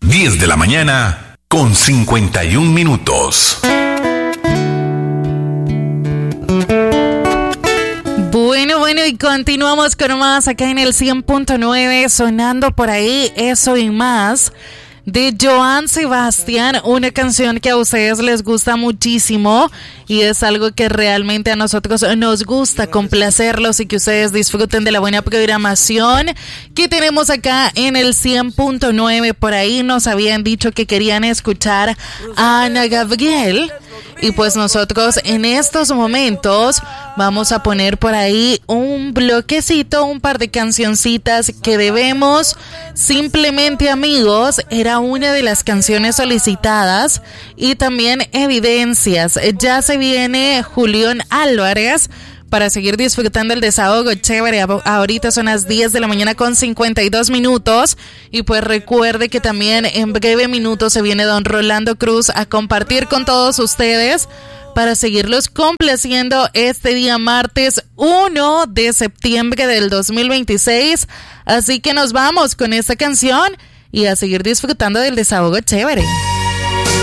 10 de la mañana con 51 minutos. Bueno, y continuamos con más acá en el 100.9, sonando por ahí Eso y Más, de Joan Sebastián, una canción que a ustedes les gusta muchísimo y es algo que realmente a nosotros nos gusta complacerlos y que ustedes disfruten de la buena programación que tenemos acá en el 100.9. Por ahí nos habían dicho que querían escuchar a Ana Gabriel y pues nosotros en estos momentos vamos a poner por ahí un bloquecito, un par de cancioncitas que debemos. Simplemente Amigos era una de las canciones solicitadas y también Evidencias. Ya se viene Julián Álvarez para seguir disfrutando el desahogo chévere. Ahorita son las 10 de la mañana con 52 minutos y pues recuerde que también en breve minuto se viene don Rolando Cruz a compartir con todos ustedes para seguirlos complaciendo este día martes 1 de septiembre del 2026. Así que nos vamos con esta canción y a seguir disfrutando del desahogo chévere.